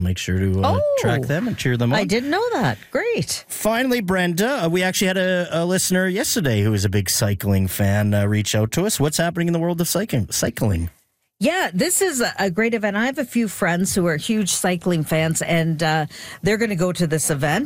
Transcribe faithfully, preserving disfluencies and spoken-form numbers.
Make sure to uh, Oh, track them and cheer them on. I didn't know that. Great. Finally, Brenda, uh, we actually had a, a listener yesterday who is a big cycling fan uh, reach out to us. What's happening in the world of cycling? Cycling. Yeah, this is a- a great event. I have a few friends who are huge cycling fans, and uh, they're going to go to this event.